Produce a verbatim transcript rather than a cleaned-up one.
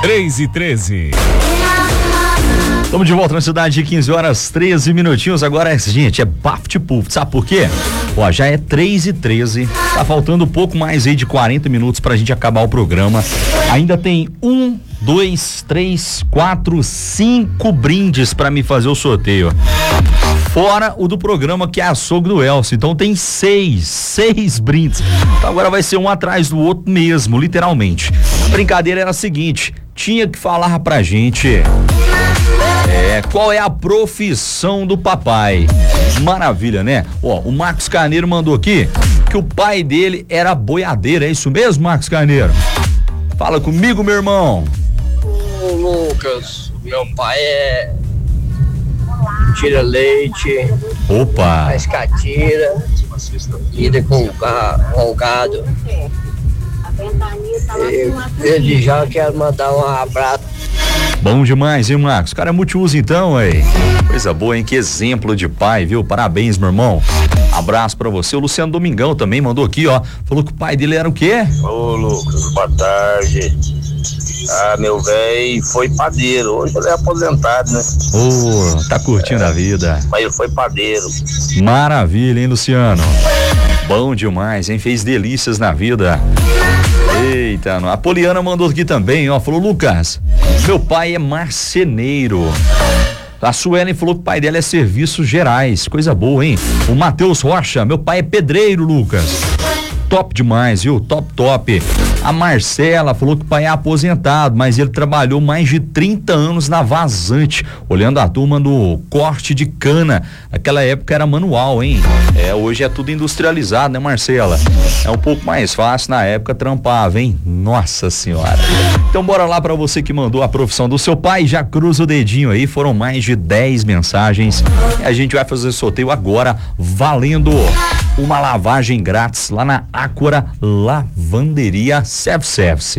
três e treze. Estamos de volta na cidade, quinze horas, treze minutinhos. Agora, gente, é bafo de puff. Sabe por quê? Ó, já é três e treze. Tá faltando um pouco mais aí de quarenta minutos pra gente acabar o programa. Ainda tem um, dois, três, quatro, cinco brindes pra me fazer o sorteio. Fora o do programa, que é açougue do Elcio. Então tem seis, seis brindes. Então agora vai ser um atrás do outro mesmo, literalmente. A brincadeira era a seguinte: tinha que falar pra gente É, qual é a profissão do papai. Maravilha, né? Ó, o Marcos Carneiro mandou aqui que o pai dele era boiadeiro. É isso mesmo, Marcos Carneiro? Fala comigo, meu irmão. Ô, Lucas, meu pai é tira leite. Opa. Faz catira, lida com, com o gado. Ele já quer mandar um abraço. Bom demais, hein, Marcos? O cara é multiuso então, aí. Coisa boa, hein? Que exemplo de pai, viu? Parabéns, meu irmão. Abraço pra você. O Luciano Domingão também mandou aqui, ó. Falou que o pai dele era o quê? Ô, Lucas, boa tarde. Ah, meu velho foi padeiro. Hoje ele é aposentado, né? Ô, oh, tá curtindo é, a vida. Mas ele foi padeiro. Maravilha, hein, Luciano? Bom demais, hein? Fez delícias na vida. Eita, a Poliana mandou aqui também, ó. Falou: Lucas, meu pai é marceneiro. A Suelen falou que o pai dela é serviços gerais. Coisa boa, hein? O Matheus Rocha: meu pai é pedreiro, Lucas. Top demais, viu? Top, top. A Marcela falou que o pai é aposentado, mas ele trabalhou mais de trinta anos na Vazante, olhando a turma do corte de cana. Naquela época era manual, hein? É, hoje é tudo industrializado, né, Marcela? É um pouco mais fácil, na época trampava, hein? Nossa senhora. Então bora lá pra você que mandou a profissão do seu pai, já cruza o dedinho aí, foram mais de dez mensagens. E a gente vai fazer sorteio agora, valendo uma lavagem grátis lá na Ácora Lavanderia Self Service.